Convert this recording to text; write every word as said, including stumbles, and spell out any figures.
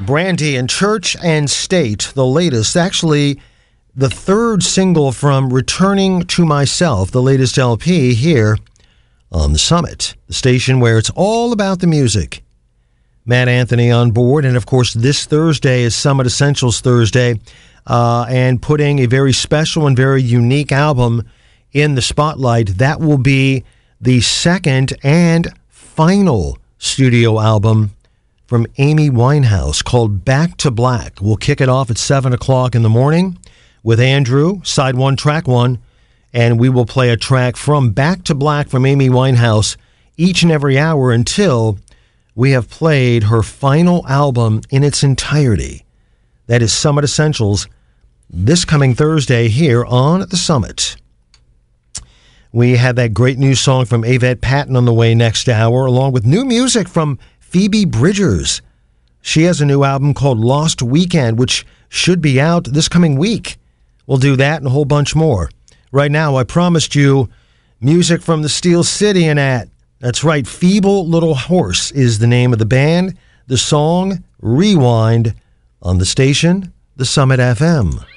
Brandy and Church and State, the latest, actually the third single from Returning to Myself, the latest L P here on The Summit, the station where it's all about the music. Matt Anthony on board, and of course this Thursday is Summit Essentials Thursday, uh, and putting a very special and very unique album in the spotlight. That will be the second and final studio album from Amy Winehouse called Back to Black. We'll kick it off at seven o'clock in the morning with Andrew, side one, track one, and we will play a track from Back to Black from Amy Winehouse each and every hour until we have played her final album in its entirety. That is Summit Essentials this coming Thursday here on The Summit. We have that great new song from Avette Patton on the way next hour, along with new music from Phoebe Bridgers. She has a new album called Lost Weekend, which should be out this coming week. We'll do that and a whole bunch more. Right now, I promised you music from the Steel City and at. That's right, Feeble Little Horse is the name of the band. The song, Rewind, on the station, The Summit F M.